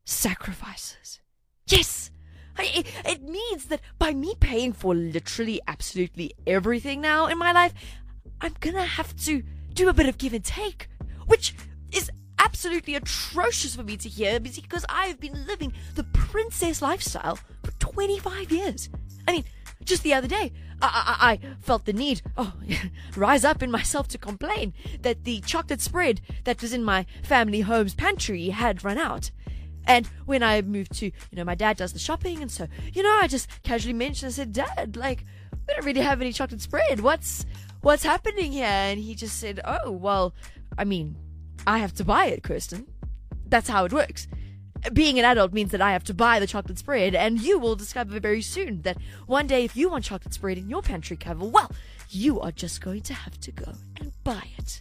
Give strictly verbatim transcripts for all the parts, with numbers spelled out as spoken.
sacrifices. Yes! I, it, it means that by me paying for literally absolutely everything now in my life, I'm gonna have to do a bit of give and take, which is absolutely atrocious for me to hear because I've been living the princess lifestyle for twenty-five years. I mean, just the other day, I, I, I felt the need, oh, rise up in myself to complain that the chocolate spread that was in my family home's pantry had run out. And when I moved to, you know, my dad does the shopping, and so, you know, I just casually mentioned, I said, Dad, like, we don't really have any chocolate spread. What's, what's happening here? And he just said, oh, well, I mean, I have to buy it, Kirsten. That's how it works. Being an adult means that I have to buy the chocolate spread, and you will discover very soon that one day if you want chocolate spread in your pantry cover, well, you are just going to have to go and buy it.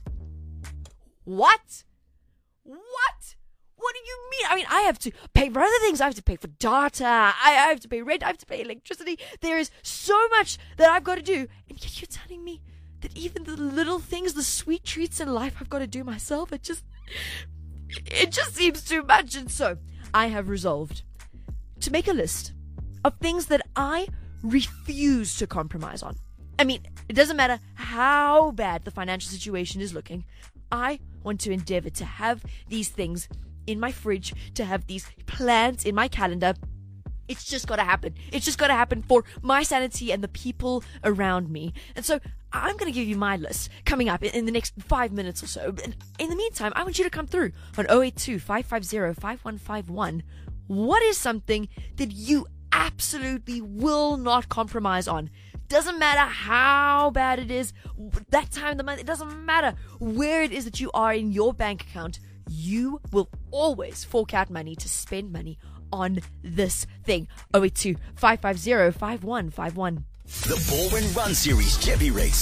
What? What? What do you mean? I mean, I have to pay for other things. I have to pay for data. I, I have to pay rent. I have to pay electricity. There is so much that I've got to do. And yet you're telling me that even the little things, the sweet treats in life I've got to do myself, it just, it just seems too much. And so I have resolved to make a list of things that I refuse to compromise on. I mean, it doesn't matter how bad the financial situation is looking. I want to endeavor to have these things in my fridge, to have these plans in my calendar. It's just got to happen. It's just got to happen for my sanity and the people around me. And so I'm going to give you my list coming up in the next five minutes or so. And in the meantime, I want you to come through on oh eight two, five five zero, five one five one. What is something that you absolutely will not compromise on? Doesn't matter how bad it is, that time of the month, it doesn't matter where it is that you are in your bank account. You will always fork out money to spend money on this thing. oh eight two, five five zero, five one five one. The Bullring Run Series Jeppy Race